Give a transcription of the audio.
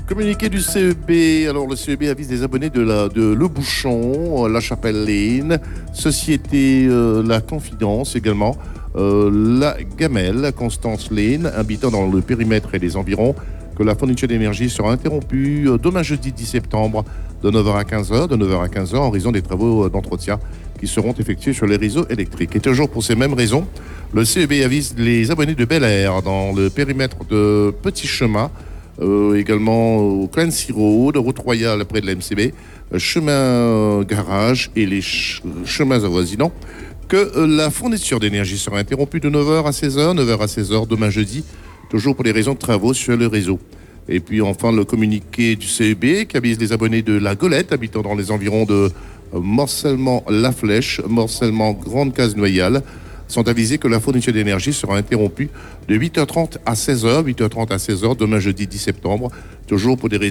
Communiqué du CEB. Alors, le CEB avise les abonnés de Le Bouchon, La Chapelle-Lane, Société La Confidence également, La Gamelle, Constance Lane, habitant dans le périmètre et les environs, que la fourniture d'énergie sera interrompue demain jeudi 10 septembre de 9h à 15h, en raison des travaux d'entretien qui seront effectués sur les réseaux électriques. Et toujours pour ces mêmes raisons, le CEB avise les abonnés de Bel Air dans le périmètre de Petit Chemin, également au Clancy Road, route royale près de la MCB, chemin garage et les chemins avoisinants, que la fourniture d'énergie sera interrompue de 9h à 16h demain jeudi, toujours pour des raisons de travaux sur le réseau. Et puis enfin le communiqué du CEB qui avise les abonnés de La Golette, habitant dans les environs de Morcellement-La Flèche, Morcellement-Grande-Case-Noyale, sont avisés que la fourniture d'énergie sera interrompue de 8h30 à 16h, demain jeudi 10 septembre, toujours pour des raisons